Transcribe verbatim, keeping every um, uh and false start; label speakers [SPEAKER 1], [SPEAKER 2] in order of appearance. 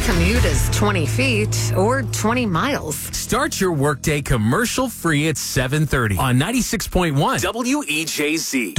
[SPEAKER 1] commute is twenty feet or twenty miles.
[SPEAKER 2] Start your workday commercial free at seven thirty on ninety-six point one W E J Z.